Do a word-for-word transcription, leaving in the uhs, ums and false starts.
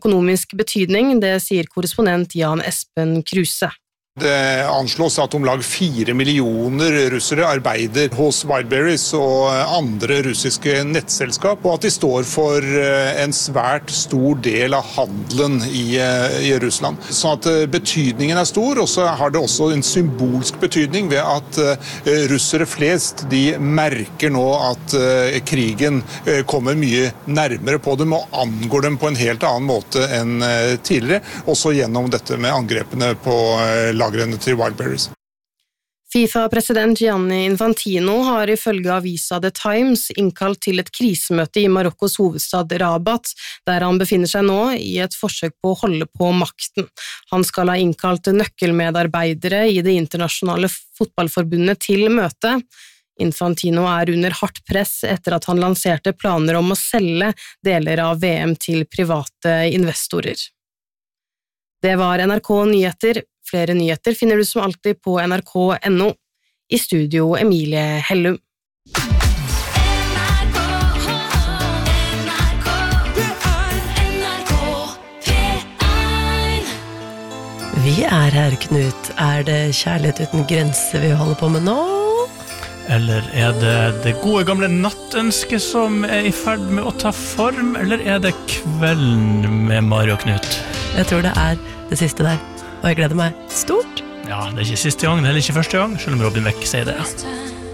økonomisk betydning, det sier korrespondent Jan Espen Kruse. Det anslås at om lag fire millioner russere arbeider hos Wildberries og andre russiske nettselskap, og at de står for en svært stor del av handelen i, i Russland. Så at betydningen er stor, og så har det også en symbolsk betydning ved at russere flest, de merker nå at krigen kommer mye nærmere på dem og angår dem på en helt annen måte enn tidligere, også gjennom dette med angrepene på lagrene til Wildberries. FIFA-president Gianni Infantino har ifølge avisa The Times innkalt til et krisemøte i Marokkos hovedstad Rabat, der han befinner seg nå i et forsøk på å holde på makten. Han skal ha innkalt nøkkelmedarbeidere i det internasjonale fotballforbundet til møte. Infantino er under hardt press etter at han lanserte planer om å selge deler av V M til private investorer. Det var N R K Nyheter. Flere nyheter finner du som alltid på N R K punktum N O. I studio Emilie Hellum. Vi er her, Knut. Er det kjærlighet uten grenser vi holder på med nå? Eller er det det gode gamle nattønsket som er i ferd med å ta form? Eller er det kvelden med Mari og Knut? Jeg tror det er det siste der. Og jeg gleder meg stort. Ja, det er ikke siste gang, det er ikke første gang, selv om Robin Beck sier det.